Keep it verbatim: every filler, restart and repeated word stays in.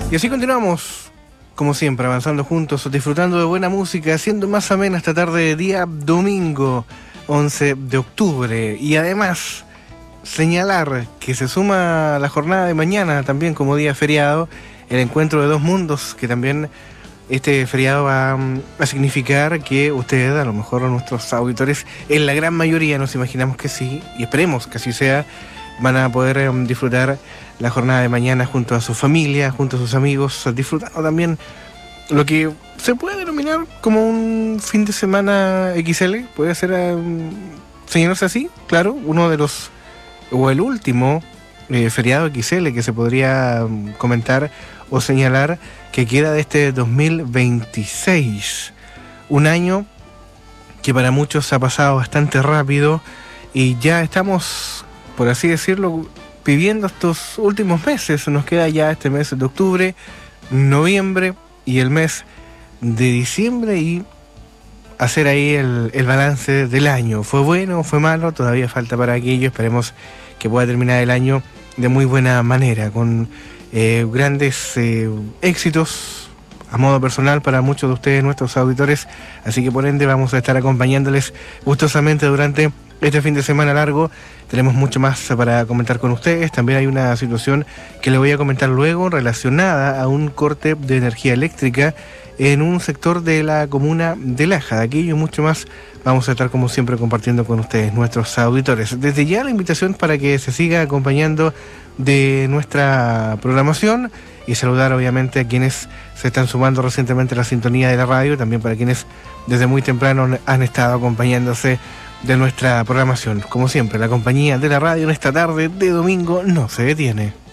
Y así continuamos, como siempre, avanzando juntos, disfrutando de buena música, haciendo más amena esta tarde de día domingo once de octubre. Y además, señalar que se suma la jornada de mañana también como día feriado, el encuentro de dos mundos, que también este feriado va a significar que ustedes, a lo mejor nuestros auditores, en la gran mayoría, nos imaginamos que sí, y esperemos que así sea, van a poder um, disfrutar la jornada de mañana junto a su familia, junto a sus amigos, disfrutando también lo que se puede denominar como un fin de semana equis ele, puede ser, um, señalarse así, claro, uno de los, o el último eh, feriado equis ele que se podría um, comentar o señalar que queda de este dos mil veintiséis, un año que para muchos ha pasado bastante rápido y ya estamos, por así decirlo, viviendo estos últimos meses. Nos queda ya este mes de octubre, noviembre y el mes de diciembre, y hacer ahí el, el balance del año. ¿Fue bueno o fue malo? Todavía falta para aquello. Esperemos que pueda terminar el año de muy buena manera, con eh, grandes eh, éxitos a modo personal para muchos de ustedes, nuestros auditores. Así que por ende vamos a estar acompañándoles gustosamente durante este fin de semana largo. Tenemos mucho más para comentar con ustedes. También hay una situación que le voy a comentar luego relacionada a un corte de energía eléctrica en un sector de la comuna de Laja. De aquello y mucho más vamos a estar, como siempre, compartiendo con ustedes, nuestros auditores. Desde ya la invitación para que se siga acompañando de nuestra programación y saludar obviamente a quienes se están sumando recientemente a la sintonía de la radio, también para quienes desde muy temprano han estado acompañándose de nuestra programación. Como siempre, la compañía de la radio en esta tarde de domingo no se detiene.